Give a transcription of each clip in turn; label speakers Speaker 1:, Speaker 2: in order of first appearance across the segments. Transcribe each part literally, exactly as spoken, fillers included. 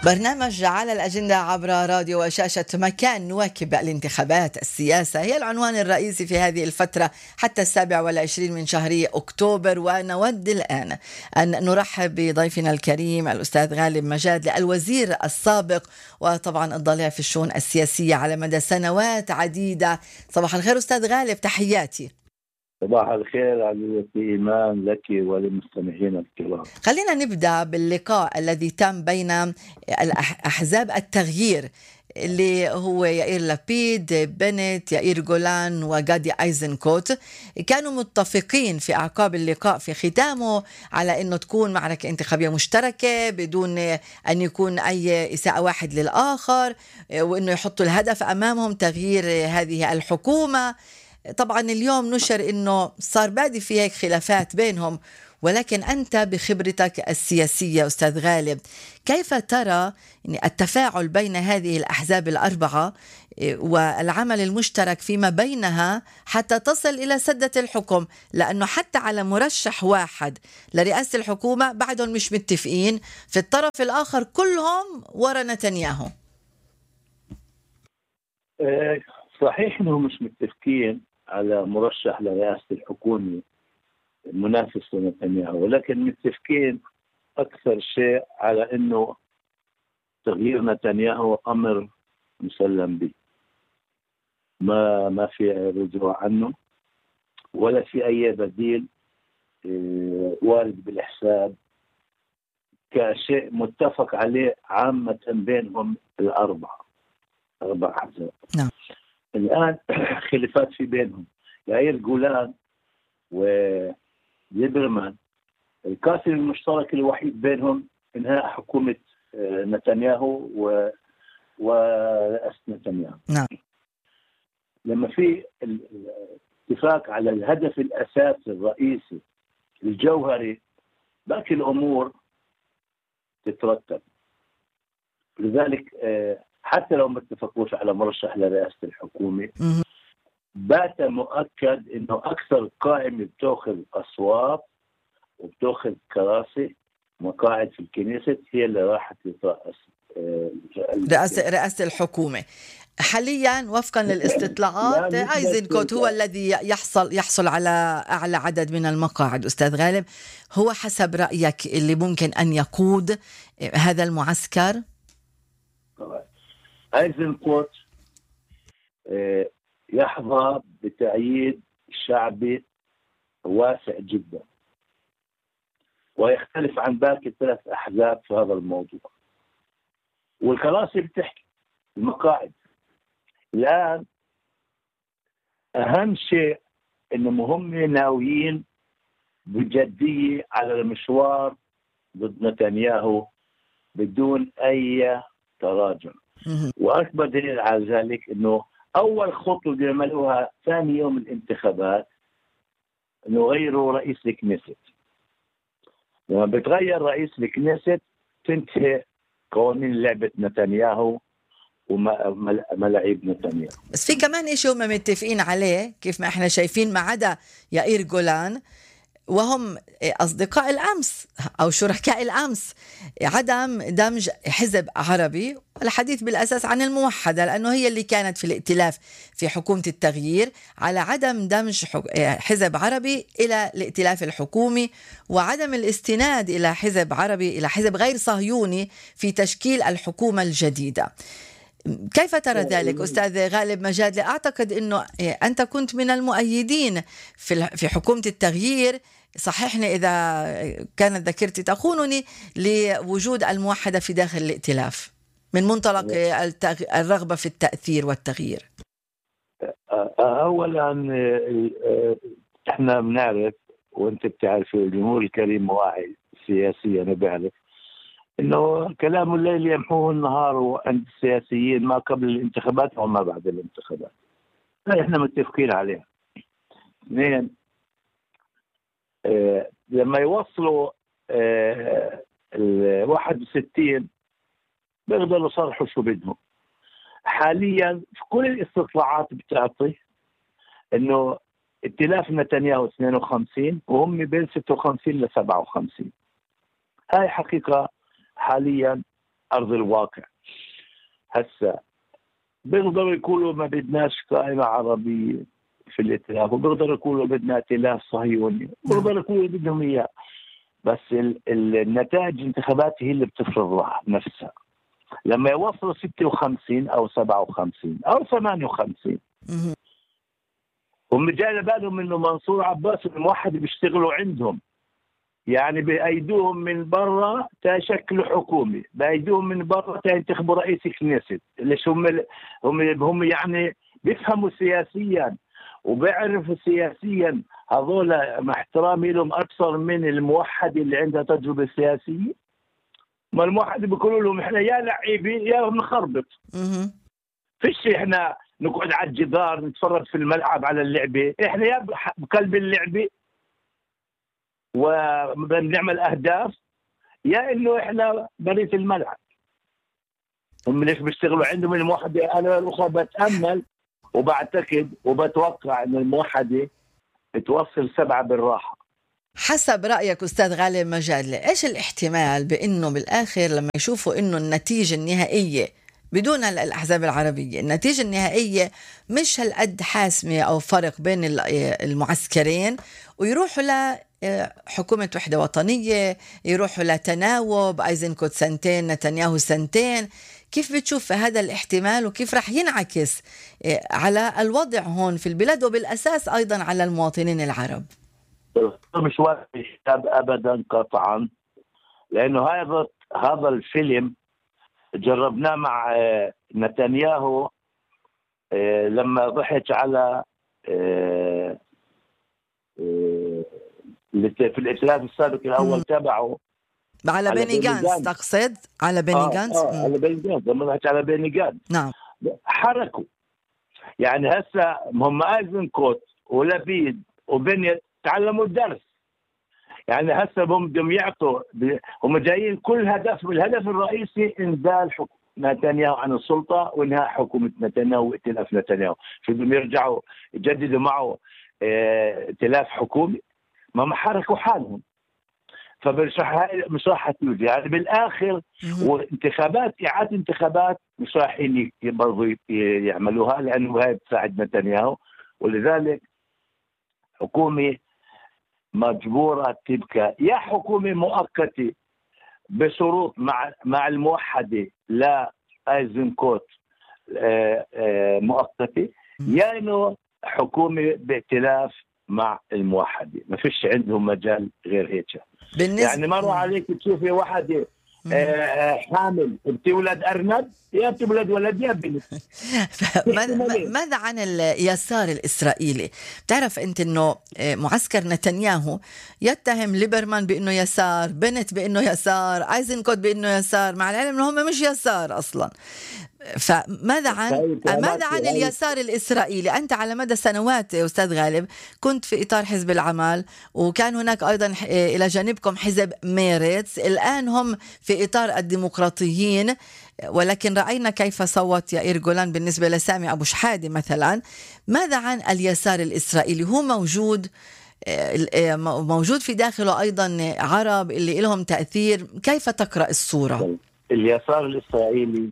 Speaker 1: برنامج على الأجندة عبر راديو وشاشة مكان نواكب الانتخابات. السياسة هي العنوان الرئيسي في هذه الفترة حتى السابع والعشرين من شهر أكتوبر، ونود الآن أن نرحب بضيفنا الكريم الأستاذ غالب مجادلي، الوزير السابق وطبعا الضليع في الشؤون السياسية على مدى سنوات عديدة. صباح الخير أستاذ غالب، تحياتي.
Speaker 2: صباح الخير عزيزتي إيمان لك وللمستمعين الكرام.
Speaker 1: خلينا نبدأ باللقاء الذي تم بين أحزاب التغيير اللي هو يائير لابيد، بنت، يائير جولان وغادي أيزنكوت. كانوا متفقين في أعقاب اللقاء في ختامه على أنه تكون معركة انتخابية مشتركة بدون أن يكون أي إساءة واحد للآخر، وأنه يحطوا الهدف أمامهم تغيير هذه الحكومة. طبعا اليوم نشر أنه صار بادي في هيك خلافات بينهم، ولكن أنت بخبرتك السياسية أستاذ غالب، كيف ترى التفاعل بين هذه الأحزاب الأربعة والعمل المشترك فيما بينها حتى تصل إلى سدة الحكم؟ لأنه حتى على مرشح واحد لرئاسة الحكومة بعدهم مش متفقين، في الطرف الآخر كلهم ورا نتنياهو.
Speaker 2: صحيح أنهم مش متفقين على مرشح لرئاسة الحكومة منافس لنتنياهو، ولكن متفقين أكثر شيء على أنه تغيير نتنياهو أمر مسلم به، ما ما في رجوع عنه ولا في أي بديل وارد بالحساب، كشيء متفق عليه عامة بينهم الأربعة أربع أحزاب.
Speaker 1: نعم.
Speaker 2: الآن خلافات في بينهم، يائير جولان وليبرمان، القاسم المشترك الوحيد بينهم انهاء حكومة نتنياهو و ورئاسة نتنياهو.
Speaker 1: نعم.
Speaker 2: لما في الاتفاق على الهدف الأساسي الرئيسي الجوهري، باقي الأمور تترتب. لذلك حتى لو ما اتفقوش على مرشح لرئاسة الحكومة، بات مؤكد انه اكثر قائمة بتاخذ اصوات وبتاخذ كراسي مقاعد في الكنيسة هي اللي راح تترأس
Speaker 1: رئاسة رئاسة الحكومة. حاليا وفقا للاستطلاعات ايزنكوت هو الذي يحصل يحصل على اعلى عدد من المقاعد. استاذ غالب، هو حسب رأيك اللي ممكن ان يقود هذا المعسكر؟
Speaker 2: ايزنكوت يحظى بتأييد شعبي واسع جدا ويختلف عن باقي الثلاث أحزاب في هذا الموضوع، والكراسي بتحكي المقاعد. الآن أهم شيء إنهم هم ناويين بجدية على المشوار ضد نتنياهو بدون أي تراجع، وأكبر دليل على ذلك إنه أول خطوة بيعملوها ثاني يوم الانتخابات إنه غيروا رئيس الكنيست. لما بتغير رئيس الكنيست تنتهي قوانين لعبة نتنياهو وملاعب نتنياهو.
Speaker 1: بس في كمان إشي هم متفقين عليه كيف ما إحنا شايفين، ما عدا يائير جولان وهم أصدقاء الأمس أو شركاء الأمس، عدم دمج حزب عربي، الحديث بالأساس عن الموحدة لأنه هي اللي كانت في الائتلاف في حكومة التغيير، على عدم دمج حزب عربي إلى الائتلاف الحكومي، وعدم الاستناد إلى حزب عربي إلى حزب غير صهيوني في تشكيل الحكومة الجديدة. كيف ترى ذلك أستاذ غالب مجادلي؟ أعتقد أنه أنت كنت من المؤيدين في حكومة التغيير، صححني إذا كانت ذاكرتي تخونني، لوجود الموحدة في داخل الائتلاف من منطلق الرغبة في التأثير والتغيير.
Speaker 2: أولا احنا بنعرف وانت بتعرف الجمهور الكريم واعي سياسيا، انا بعرف انه كلام الليل يمحوه النهار عند السياسيين ما قبل الانتخابات وما بعد الانتخابات. احنا متفقين عليها. اثنين، اه لما يوصلوا اه ال واحد وستين بيقدروا يصرحوا شو بدهم. حاليا في كل الاستطلاعات بتعطي انه ائتلاف نتنياهو اثنين وخمسين وهم بين ستة وخمسين ل سبعة وخمسين. هاي حقيقة حاليا أرض الواقع. هسا بيقدروا يقولوا ما بدناش قائمة عربية في الائتلاف، وبيقدروا يقولوا بدنا ائتلاف صهيوني، بيقدروا يقولوا بدهم إياه، بس النتائج الانتخابات هي اللي بتفرض نفسها. لما يوصلوا ستة وخمسين أو سبعة وخمسين أو ثمانية وخمسين هم جاي بالهم إنه منصور عباس الموحد بيشتغلوا عندهم، يعني بأيدوهم من برا تشكلوا حكومة، بأيدوهم من برا تنتخبوا رئيس كنيست. ليش هم هم هم يعني بيفهموا سياسيا وبيعرفوا سياسيا، هذول مع احترامي لهم أكثر من الموحد اللي عنده تجربة سياسية. ما الموحد بيقولوا لهم احنا يا لعيبي يا بنخربط، فيش احنا نقعد على الجدار نتفرج في الملعب على اللعبة، احنا يا بقلب اللعبة وبنعمل اهداف، يا انه احنا بريت الملعب. هم ليش بيشتغلوا عندهم الموحدة؟ انا الاخوة بتامل وبعتقد وبتوقع ان الموحدة توصل سبعة بالراحة.
Speaker 1: حسب رأيك أستاذ غالب مجادلي، إيش الاحتمال بأنه بالآخر لما يشوفوا أنه النتيجة النهائية بدون الأحزاب العربية النتيجة النهائية مش هالقد حاسمة أو فرق بين المعسكرين، ويروحوا لحكومة وحدة وطنية، يروحوا لتناوب أيزنكوت سنتين نتنياهو سنتين؟ كيف بتشوف هذا الاحتمال وكيف رح ينعكس على الوضع هون في البلاد وبالأساس أيضا على المواطنين العرب؟
Speaker 2: مش واقع ابدا قطعا، لانه هذا هذا الفيلم جربناه مع نتنياهو لما ضحك على في الائتلاف السابق الاول تبعه
Speaker 1: على بيني جانس. تقصد على بيني جانس؟
Speaker 2: اه, آه على بيني جانس، لما ضحك على بيني جانس.
Speaker 1: نعم،
Speaker 2: حركوا يعني. هسه هم ايزنكوت ولبيد وبنيت تعلموا الدرس، يعني هسه هم بدهم يعطوا، هم جايين كل هدف، الهدف الرئيسي انزال حكم نتنياهو عن السلطه وانهاء حكومه نتنياهو وائتلاف نتنياهو. شو بدهم يرجعوا يجددوا معه ائتلاف حكومي؟ ما حركوا حالهم، فمش راح مش راح تنجح يعني بالاخر. وانتخابات اعاده انتخابات مش رايحين برضه يعملوها، لانه هاي بتساعد نتنياهو، ولذلك حكومه مجبورة تبقى يا حكومة مؤقتة بشروط مع مع الموحدة لا ايزنكوت مؤقتة، يا انه حكومة بائتلاف مع الموحدة. ما فيش عندهم مجال غير هيك. يعني مرة عليك تشوفي واحدة حامل بتولد أرنب، يا بتولد ولد يا بنت.
Speaker 1: ماذا عن اليسار الإسرائيلي؟ بتعرف أنت أنه معسكر نتنياهو يتهم ليبرمان بأنه يسار، بنت بأنه يسار، ايزنكوت بأنه يسار، مع العلم أنه هم مش يسار أصلا. فماذا عن ماذا عن اليسار الإسرائيلي؟ أنت على مدى سنوات أستاذ غالب كنت في إطار حزب العمل، وكان هناك أيضا إلى جانبكم حزب ميرتس، الآن هم في إطار الديمقراطيين، ولكن رأينا كيف صوت يائير جولان بالنسبة لسامي أبو شحادة مثلا. ماذا عن اليسار الإسرائيلي؟ هو موجود موجود في داخله أيضا عرب اللي لهم تأثير، كيف تقرأ الصورة؟
Speaker 2: اليسار الإسرائيلي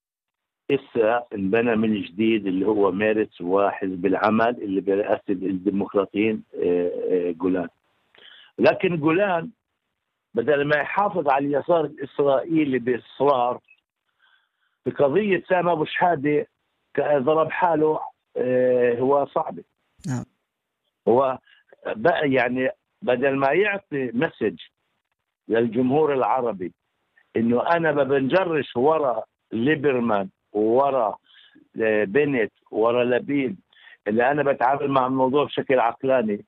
Speaker 2: لسه انبنى من جديد، اللي هو ميرتس وحزب العمل اللي برئاسة الديمقراطيين جولان. لكن جولان بدل ما يحافظ على اليسار الإسرائيلي بإصرار بقضية سامي أبو شحادة ضرب حاله هو صعب.
Speaker 1: نعم.
Speaker 2: هو بقى يعني بدل ما يعطي مسج للجمهور العربي إنه أنا ما بنجرش ورا ليبرمان ورا بنت ورا لبيد، اللي أنا بتعامل مع الموضوع بشكل عقلاني،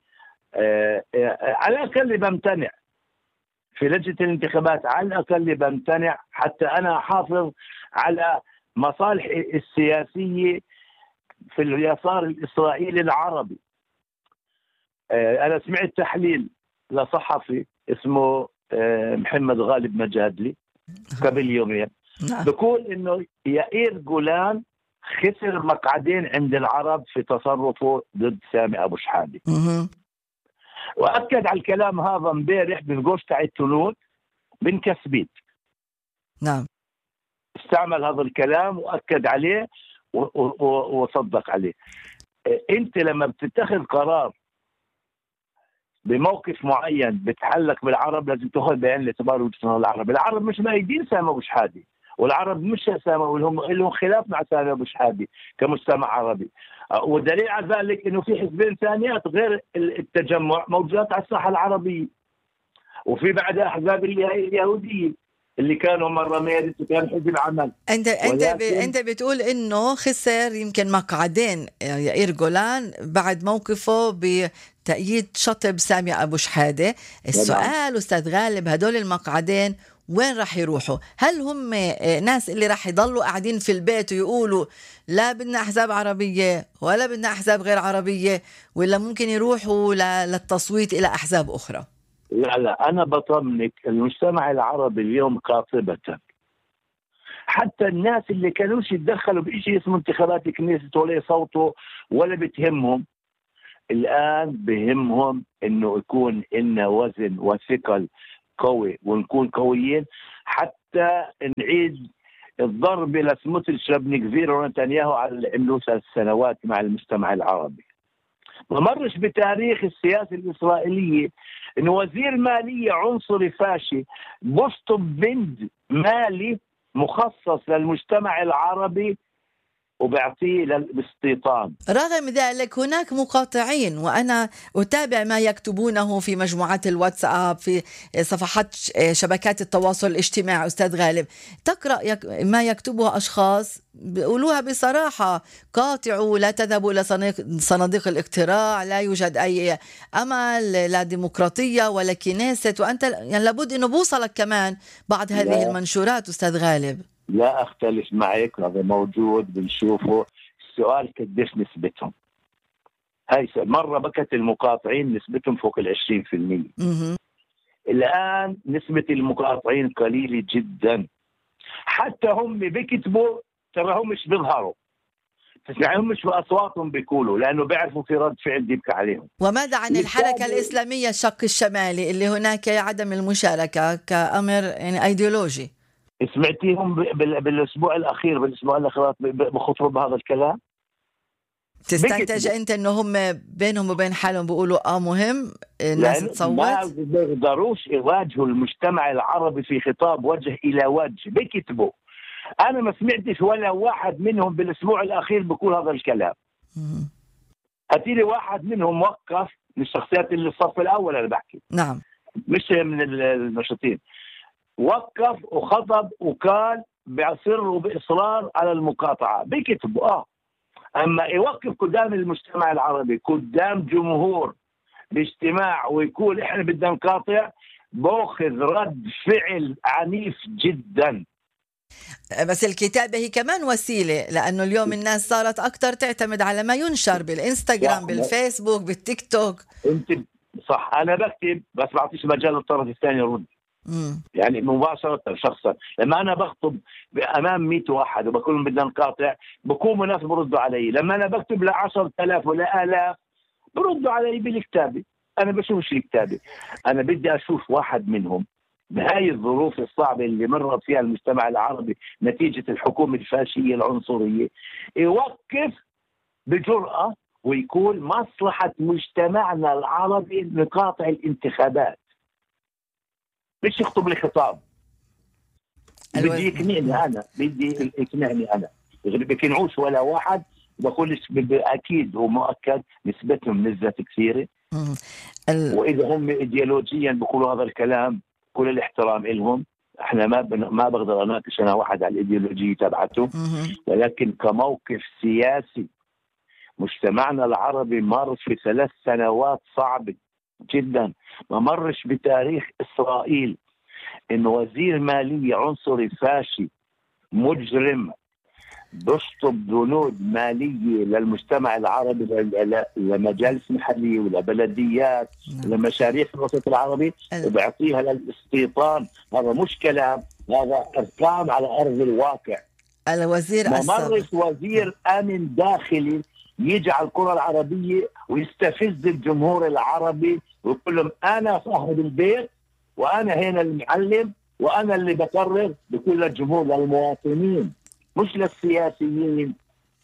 Speaker 2: على الأقل بمتنع في لجنة الانتخابات، على الأقل بمتنع حتى أنا أحافظ على مصالحي السياسية في اليسار الإسرائيلي العربي. أنا سمعت تحليل لصحفي اسمه محمد غالب مجادلي قبل يومين بقول إنه يائير جولان خسر مقعدين عند العرب في تصرفه ضد سامي أبو شحادة. وأكد على الكلام هذا امبارح بالغوش تاع التنود بن كسبيت.
Speaker 1: نعم.
Speaker 2: استعمل هذا الكلام وأكد عليه وصدق عليه. أنت لما بتتخذ قرار بموقف معين بتحلق بالعرب لازم تاخذ بعين الاعتبار وجهة نظر العرب. العرب مش مأيدين سامي أبو شحادة، والعرب مش سامي لهم لهم خلاف مع سامي أبو شحادة كمجتمع عربي. ودليل على ذلك إنه في حزبين ثانيات غير التجمع موجودات على الساحة العربية، وفي بعدها أحزاب اليهودية اللي كانوا مرة ميادس وكان حزب عمل.
Speaker 1: انت انت ب... انت بتقول انه خسر يمكن مقعدين يائير جولان بعد موقفه بتأييد شطب سامي ابو شحاده. السؤال استاذ غالب، هدول المقعدين وين راح يروحوا؟ هل هم ناس اللي راح يضلوا قاعدين في البيت ويقولوا لا بدنا احزاب عربيه ولا بدنا احزاب غير عربيه، ولا ممكن يروحوا للتصويت الى احزاب اخرى؟
Speaker 2: لا لا أنا بطمنك، المجتمع العربي اليوم قاطبة. حتى الناس اللي كانوش يتدخلوا بشيء اسمه انتخابات الكنيسة ولا يصوتوا ولا بتهمهم، الآن بهمهم إنه يكون إلنا وزن وثقل قوي ونكون قويين حتى نعيد الضرب لسموتريتش بن ونتنياهو على اللي عملوه ثلاث سنوات مع المجتمع العربي. ما مرش بتاريخ السياسة الإسرائيلية إنه وزير مالية عنصري فاشي بشطب بند مالي مخصص للمجتمع العربي وبيعطيه للاستيطان.
Speaker 1: رغم ذلك هناك مقاطعين، وأنا أتابع ما يكتبونه في مجموعات الواتساب في صفحات شبكات التواصل الاجتماعي. أستاذ غالب، تقرأ ما يكتبه أشخاص بيقولوها بصراحة: قاطعوا، لا تذهبوا إلى صناديق الاقتراع، لا يوجد أي أمل، لا ديمقراطية ولا كنيسة. وأنت يعني لابد أنه بوصلك كمان بعض هذه لا. المنشورات أستاذ غالب.
Speaker 2: لا أختلف معك، هذا موجود بنشوفه. السؤال قديش نسبتهم؟ هاي مرة بكت المقاطعين نسبتهم فوق العشرين في المية. الآن نسبة المقاطعين قليلة جدا، حتى هم بيكتبوا ترى هم مش بيظهروا، تسمعهم مش بأصواتهم بيقولوا، لأنه بيعرفوا في رد فعل بيبكى عليهم.
Speaker 1: وماذا عن الحركة الإسلامية الشق الشمالي اللي هناك عدم المشاركة كأمر يعني أيديولوجي؟
Speaker 2: سمعتيهم بالاسبوع الاخير بالاسبوع الاخير بخطروا بهذا الكلام؟
Speaker 1: تستنتج انت انه هم بينهم وبين حالهم بيقولوا اه مهم الناس تصوت؟
Speaker 2: ما بيقدروش يواجهوا المجتمع العربي في خطاب وجه الى وجه، بيكتبوا. انا ما سمعتش ولا واحد منهم بالاسبوع الاخير بيقول هذا الكلام. هاتي لي واحد منهم وقف من الشخصيات اللي الصف الاول انا بحكي،
Speaker 1: نعم،
Speaker 2: مش من النشطين، وقف وخطب وقال بأصر وبإصرار على المقاطعة، بيكتبوا اه اما يوقف قدام المجتمع العربي قدام جمهور باجتماع ويقول احنا بدنا نقاطع، باخذ رد فعل عنيف جدا.
Speaker 1: بس الكتابة هي كمان وسيلة، لأنه اليوم الناس صارت أكتر تعتمد على ما ينشر بالإنستغرام بالفيسبوك بالتيك توك.
Speaker 2: انت صح، انا بكتب بس بعطيش مجال للطرف الثاني يرد.
Speaker 1: مم.
Speaker 2: يعني مباشرة شخصا، لما أنا بخطب أمام مئة واحد وبقول لهم بدنا نقاطع بقوموا ناس بردوا علي. لما أنا بكتب لعشرة آلاف ولا آلاف بردوا علي بالكتابة. أنا بشوفش الكتابة، أنا بدي أشوف واحد منهم بهاي الظروف الصعبة اللي مرت فيها المجتمع العربي نتيجة الحكومة الفاشية العنصرية يوقف بجرأة ويقول مصلحة مجتمعنا العربي نقاطع الانتخابات، مش يخطب لي خطاب. بدي يقنعني انا، بدي يقنعني انا، بيقنعوش ولا واحد. بقولش اكيد ومؤكد نسبتهم نزلت كثيره، ال... واذا هم ايديولوجيا بيقولوا هذا الكلام كل الاحترام لهم. احنا ما بن... ما بقدر اناقش انا واحد على الايديولوجيه تبعته، ولكن كموقف سياسي مجتمعنا العربي مر في ثلاث سنوات صعبه جدا، ما مرش بتاريخ إسرائيل إنه وزير مالية عنصري فاشي مجرم بيشطب بنود مالية للمجتمع العربي لمجالس محلية ولا بلديات لمشاريع في الوسط العربي وبيعطيها للاستيطان. هذا مش كلام، هذا أرقام على أرض الواقع.
Speaker 1: الوزير
Speaker 2: ما مرش وزير أمن داخلي يجي على الكرة العربية ويستفز الجمهور العربي ويقول لهم أنا صاحب البيت وأنا هنا المعلم وانا اللي بقرر بكل الجمهور للمواطنين مش للسياسيين.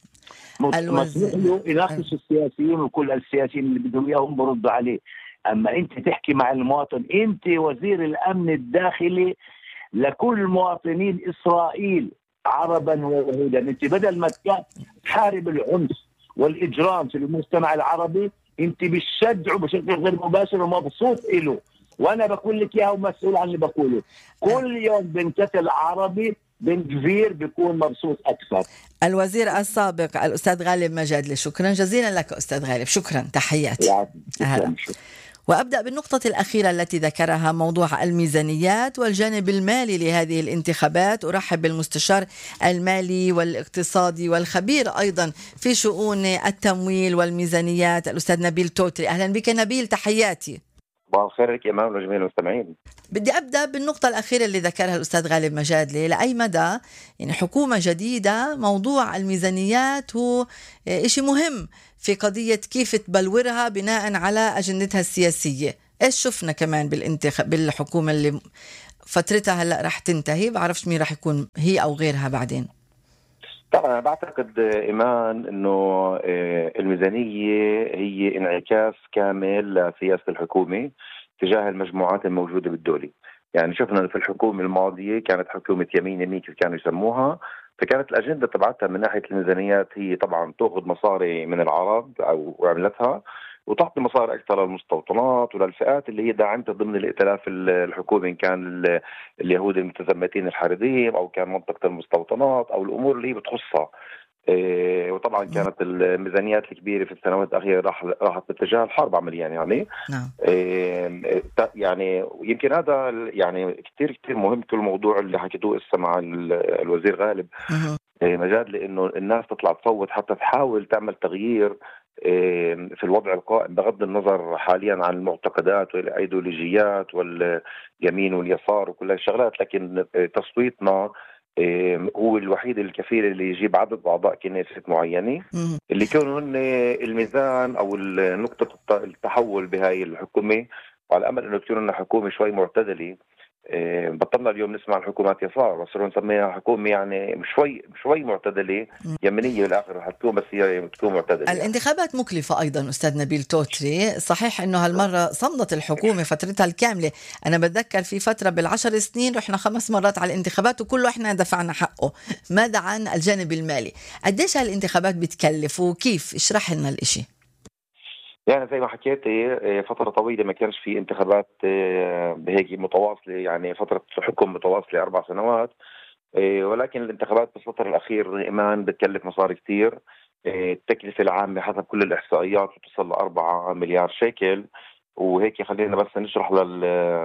Speaker 2: مسموح له يناقش السياسيين وكل السياسيين اللي بدهم اياهم بردوا عليه. اما انت تحكي مع المواطن، انت وزير الامن الداخلي لكل مواطنين اسرائيل عربا ويهودا. انت بدل ما تحارب العنف والاجرام في المجتمع العربي انت بتشجعه بشكل غير مباشر ومبسوط له. وانا بقول لك اياها ومسؤول عن اللي بقوله. كل يوم بنقتل عربي بن كبير بيكون مبسوط اكثر.
Speaker 1: الوزير السابق الاستاذ غالب مجادلي، شكرا جزيلا لك استاذ غالب. شكرا، تحياتي.
Speaker 2: أهلا.
Speaker 1: وأبدأ بالنقطة الأخيرة التي ذكرها، موضوع الميزانيات والجانب المالي لهذه الانتخابات. أرحب بالمستشار المالي والاقتصادي والخبير أيضا في شؤون التمويل والميزانيات الأستاذ نبيل توتري. أهلا بك نبيل، تحياتي.
Speaker 3: صباح الخير لك إمام وجميع المستمعين.
Speaker 1: بدي أبدأ بالنقطة الأخيرة اللي ذكرها الأستاذ غالب مجادلي. لأي مدى يعني حكومة جديدة موضوع الميزانيات هو إشي مهم في قضية كيف تبلورها بناء على أجندتها السياسية؟ إيش شفنا كمان بالانتخاب بالحكومة اللي فترتها هلأ رح تنتهي، بعرفش مين رح يكون هي أو غيرها بعدين.
Speaker 3: طبعا بعتقد إيمان أنه الميزانية هي انعكاس كامل لسياسة الحكومة تجاه المجموعات الموجودة بالدولة. يعني شفنا في الحكومة الماضية كانت حكومة يمين يمين كيف كانوا يسموها، فكانت الأجندة تبعتها من ناحية الميزانيات هي طبعا تأخذ مصاري من العرب أو عملتها وتعطي مصاري أكثر للمستوطنات وللفئات اللي هي داعمتها ضمن الائتلاف الحكومي، إن كان اليهود المتزمتين الحريديم أو كان منطقة المستوطنات أو الأمور اللي هي بتخصها. إيه وطبعا كانت الميزانيات الكبيره في السنوات الاخيره راح راحت باتجاه الحرب عمليا يعني.
Speaker 1: نعم.
Speaker 3: إيه يعني يمكن هذا يعني كثير كثير مهم كل الموضوع اللي حكيتوه هسه مع الوزير غالب. إيه مجال لانه الناس تطلع تصوت حتى تحاول تعمل تغيير إيه في الوضع القائم بغض النظر حاليا عن المعتقدات والايديولوجيات واليمين واليسار وكل هالشغلات، لكن تصويتنا هو الوحيد الكفيل اللي يجيب عدد أعضاء كنيسة معينة اللي كانوا هن الميزان أو نقطة التحول بهاي الحكومة، وعلى أمل أنه تكون لنا حكومة شوي معتدلة. بطلنا اليوم نسمع الحكومات يسار، بصيروا نسميها حكومة يعني شوي شوي معتدلة يمنية بالآخر حتكون، بس هي تكون معتدلة.
Speaker 1: الانتخابات مكلفة أيضا أستاذ نبيل توتري. صحيح أنه هالمرة صمدت الحكومة فترتها الكاملة. أنا بتذكر في فترة بالعشر سنين رحنا خمس مرات على الانتخابات وكله إحنا دفعنا حقه. ماذا عن الجانب المالي؟ قديش هالانتخابات بتكلف وكيف؟ اشرح لنا الإشي.
Speaker 3: يعني زي ما حكيتي فترة طويلة ما كانش في انتخابات بهيك متواصلة، يعني فترة حكم متواصلة أربع سنوات، ولكن الانتخابات بالفترة الأخير إيمان بتكلف مصاري كتير. التكلفة العامة حسب كل الإحصائيات بتصل لأربعة مليار شيكل. وهيك خلينا بس نشرح لل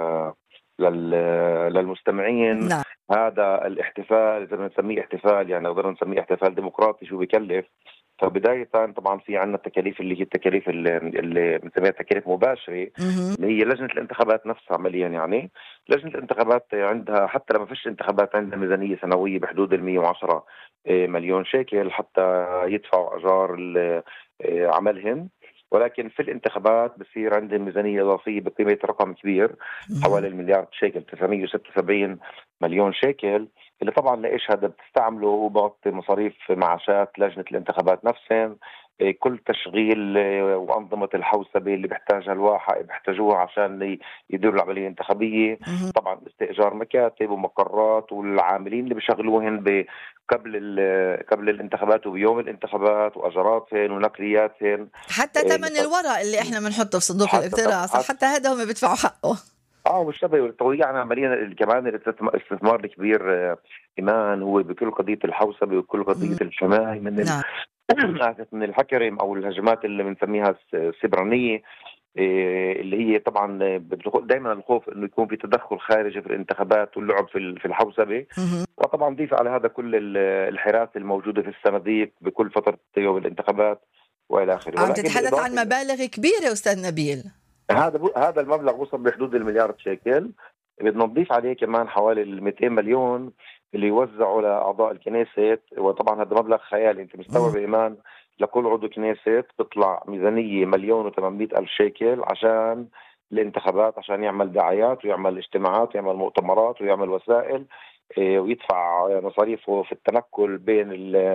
Speaker 3: لل للمستمعين.
Speaker 1: نعم.
Speaker 3: هذا الاحتفال إذا نسميه احتفال يعني نقدر نسميه احتفال ديمقراطي شو بيكلف. فبداية طبعا في عنا التكاليف اللي هي التكاليف اللي بنسميها تكاليف مباشرة اللي هي لجنة الانتخابات نفسها عمليا. يعني لجنة الانتخابات عندها حتى لما فيش انتخابات عندها ميزانية سنوية بحدود المية وعشرة مليون شيكل حتى يدفعوا أجار عملهم، ولكن في الانتخابات بصير عندهم ميزانية إضافية بقيمة رقم كبير حوالي المليار شيكل، تسعمية وستة وسبعين مليون شيكل، اللي طبعا لإيش هذا بتستعمله وبغطي مصاريف معاشات لجنة الانتخابات نفسهم، كل تشغيل وأنظمة الحوسبة اللي بيحتاجها الواحة بيحتاجوها عشان يديروا العملية الانتخابية. طبعا استئجار مكاتب ومقرات والعاملين اللي بيشغلوهن قبل قبل الانتخابات وبيوم الانتخابات واجراتهن ونقلياتهن،
Speaker 1: حتى ثمن الورق اللي احنا بنحطه في صندوق الاقتراص حتى, حتى هذا هم بيدفعوا حقه.
Speaker 3: اه والشبه والتوزيع يعني عمليا كمان الاستثمار الكبير ايمان هو بكل قضيه الحوسبه وكل قضيه الحمايه من
Speaker 1: نعم.
Speaker 3: من الحكرم او الهجمات اللي بنسميها السبرانيه، اللي هي طبعا دائما الخوف انه يكون في تدخل خارجي في الانتخابات واللعب في في الحوسبه. وطبعا ضيف على هذا كل الحراسه الموجوده في الصناديق بكل فتره يوم الانتخابات والى اخره.
Speaker 1: عم تتحدث عن مبالغ كبيره استاذ نبيل.
Speaker 3: هذا هذا المبلغ وصل بحدود المليار شيكل. بدنا نضيف عليه كمان حوالي ال مئتين مليون اللي يوزعوا لاعضاء الكنيسة، وطبعا هذا مبلغ خيالي. انت مستوعب ايمان لكل عضو كنيسة بتطلع ميزانية مليون وثمانمئة ألف شيكل عشان الانتخابات عشان يعمل دعايات ويعمل اجتماعات ويعمل مؤتمرات ويعمل وسائل ويدفع مصاريفه في التنقل بين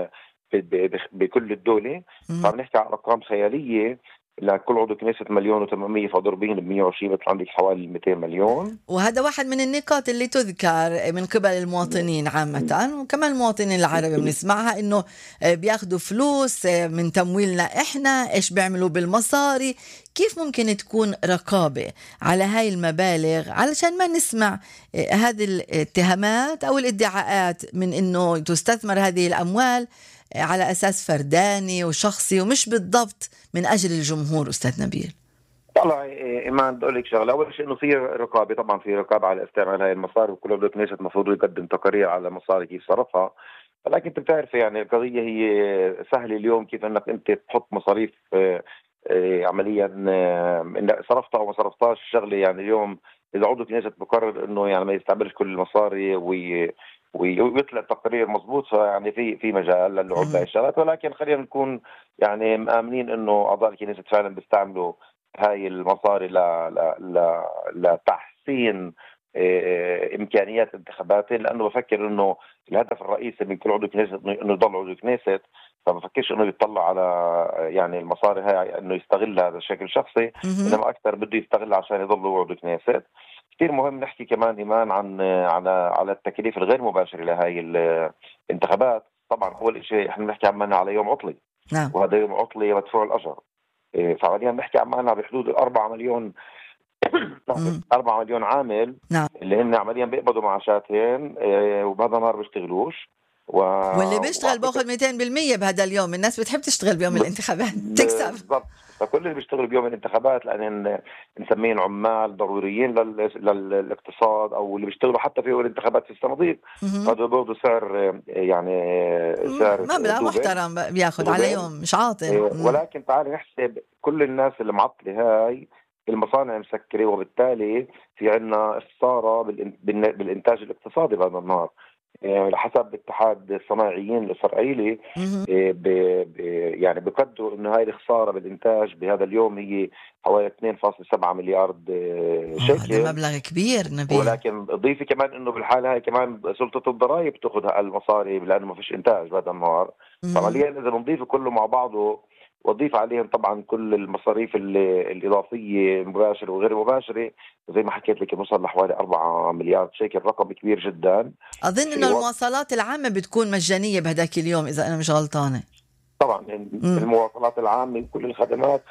Speaker 3: بكل الدولة. فعم نحكي عن أرقام خيالية. لكل عضو كنيسة مليون وثمانمية فضربين ب مية وعشرين بيطلع عندك حوالي مئتين مليون.
Speaker 1: وهذا واحد من النقاط اللي تذكر من قبل المواطنين عامة، وكمان المواطنين العربي بنسمعها إنه بياخدوا فلوس من تمويلنا إحنا، إيش بيعملوا بالمصاري. كيف ممكن تكون رقابة على هاي المبالغ علشان ما نسمع هذه الاتهامات أو الادعاءات من إنه تستثمر هذه الأموال على أساس فرداني وشخصي ومش بالضبط من أجل الجمهور؟ أستاذ نبيل.
Speaker 3: طلع إيمان بدي أقول لك شغلة. أول شيء إنه في رقابة، طبعا في رقابة على استعمال هاي المصاري، وكل عضو كنيسة المفروض يقدم تقارير على مصاري كيف صرفها. ولكن أنت بتعرف يعني القضية هي سهلة اليوم كيف إنك أنت تحط مصاريف عمليا إنك صرفتها أو ما صرفتهاش شغلة. يعني اليوم إذا عضو كنيسة بقرر إنه يعني ما يستعملش كل المصاري وي ويطلع تقرير مضبوط، فيعني في في مجال للعب هاي الشغلات. ولكن خلينا نكون يعني مآمنين انه اعضاء الكنيسة فعلا بيستعملوا هاي المصاري ل ل لتحسين امكانيات انتخاباتهم، لانه بفكر انه الهدف الرئيسي من كل عضو كنيسة انه يضل عضو كنيسة. فما بفكرش انه يطلع على يعني المصاري هاي انه يستغلها هذا بشكل شخصي، انما اكثر بده يستغلها عشان يضل عضو كنيسة. كثير مهم نحكي كمان إيمان عن على على التكاليف الغير مباشرة لهي الانتخابات. طبعا أول شيء إحنا بنحكي عمالنا على يوم عطلي،
Speaker 1: نعم.
Speaker 3: وهذا يوم عطلي مدفوع الأجر. فعليا بنحكي عمالنا بحدود الأربعة مليون أربعة مليون عامل،
Speaker 1: نعم.
Speaker 3: اللي هن عمليا بيقبضوا معاشاتهم وبهذا النهار بيشتغلوش، و...
Speaker 1: واللي بيشتغل باخذ مئتين بالمية بهذا اليوم. الناس بتحب تشتغل بيوم الانتخابات تكسب.
Speaker 3: بالضبط. فكل اللي بيشتغلوا بيوم الانتخابات لأن نسميهم عمال ضروريين لل... للاقتصاد، أو اللي بيشتغلوا حتى في يوم الانتخابات في الصناديق، هذا برضه سعر يعني سعر
Speaker 1: مبلغ محترم بياخذ على يوم، مش عاطل.
Speaker 3: ولكن تعالي نحسب كل الناس اللي معطلة هاي المصانع مسكرة، وبالتالي في عنا خسارة بالإنتاج الاقتصادي بهذا النهار. يعني حسب اتحاد الصناعيين الإسرائيلي يعني بقدروا انه هاي الخساره بالانتاج بهذا اليوم هي حوالي اثنين فاصلة سبعة مليار شيكل.
Speaker 1: هذا مبلغ كبير نبيل.
Speaker 3: ولكن ضيفي كمان انه بالحاله هاي كمان سلطه الضرائب تاخذ المصاري لانه ما فيش انتاج بهذا النهار. فعمليا اذا بنضيف كله مع بعضه وضيف عليهم طبعا كل المصاريف الإضافية المباشرة وغير مباشرة، زي ما حكيت لك بنوصل لحوالي أربعة مليار شيكل، رقم كبير جدا.
Speaker 1: أظن إنه المواصلات العامة بتكون مجانية بهداك اليوم إذا أنا مش غلطانة.
Speaker 3: طبعا المواصلات العامة وكل الخدمات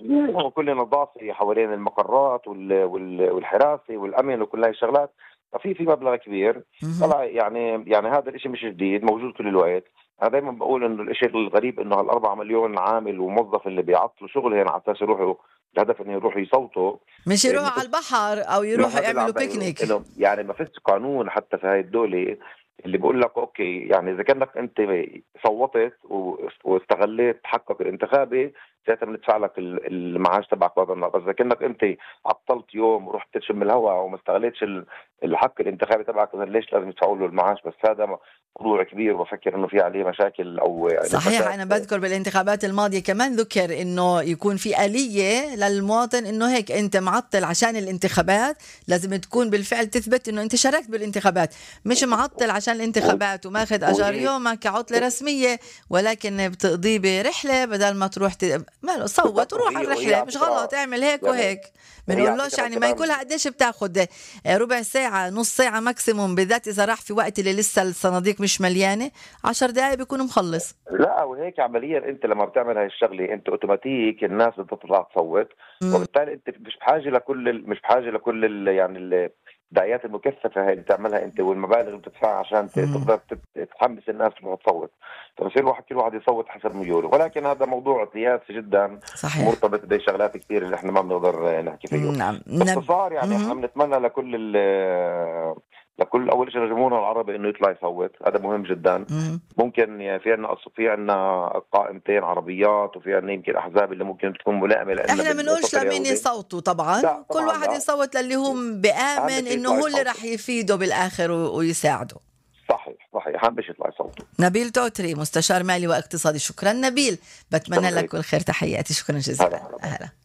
Speaker 3: وكل النظافة حوالين المقرات والحراسة والأمن وكل هاي الشغلات، ففي في مبلغ كبير طلع. يعني يعني هذا الشيء مش جديد، موجود كل الوقت. أنا دائما بقول إنه الشيء الغريب إنه هالأربعة مليون عامل وموظف اللي بيعطلوا شغلهم على أساس يروحوا، الهدف إنه يروحوا يصوتوا،
Speaker 1: مش يروحوا على البحر أو يروحوا يعملوا بيكنيك.
Speaker 3: يعني ما فيش قانون حتى في هاي الدولة اللي بقول لك أوكي، يعني إذا كأنك أنت صوتت واستغليت حقك الانتخابي ساعتها بندفع لك المعاش تبعك بعض النهار. بس إذا كأنك أنت عطلت يوم ورحت تشم الهواء وما استغليتش الحق الانتخابي تبعك، ليش لازم يدفعوا له المعاش؟ بس هذا موضوع كبير وبفكر إنه في عليه مشاكل. أو يعني
Speaker 1: صحيح. أنا بذكر بالانتخابات الماضية كمان ذكر إنه يكون في آلية للمواطن إنه هيك أنت معطل عشان الانتخابات لازم تكون بالفعل تثبت إنه أنت شاركت بالانتخابات، مش معطل عشان الانتخابات وماخذ أجار يومك كعطلة رسمية ولكن بتقضيه برحلة بدل ما تروح ت... ما صوت وروح على الرحلة، مش غلط، اعمل هيك وهيك. بنقولوش يعني ما يقولها قديش بتاخد ربع ساعة نص ساعة ماكسيموم، بالذات إذا راح في وقت اللي لسه الصناديق مش مليانة، عشر دقايق بيكون مخلص.
Speaker 3: لا وهيك عمليا أنت لما بتعمل هاي الشغلة أنت أوتوماتيك الناس بتطلع تصوت، وبالتالي أنت مش بحاجة لكل ال... مش بحاجة لكل ال... يعني ال... الدعايات المكثفة هاي اللي تعملها أنت والمبالغ اللي بتدفعها عشان تقدر تتحمس الناس تروح تصوت. فبصير واحد كل واحد يصوت حسب ميوله، ولكن هذا موضوع سياسي جدا صحيح. مرتبط بشغلات كثير اللي احنا ما بنقدر نحكي فيه.
Speaker 1: نعم.
Speaker 3: باختصار يعني احنا بنتمنى لكل لكل اول شيء جمهورنا العربي انه يطلع يصوت، هذا مهم جدا. مم. ممكن يعني في عندنا في عندنا قائمتين عربيات وفي عندنا يمكن احزاب اللي ممكن تكون ملائمه لنا.
Speaker 1: احنا بنقولش لمين يصوتوا طبعا, طبعاً كل واحد لا. يصوت للي هو بآمن انه هو اللي راح يفيده بالاخر ويساعده.
Speaker 3: صحيح صحيح اهم شيء يطلع يصوتوا.
Speaker 1: نبيل توتري مستشار مالي واقتصادي، شكرا نبيل، بتمنى لك كل خير، تحياتي، شكرا جزيلا. هلا.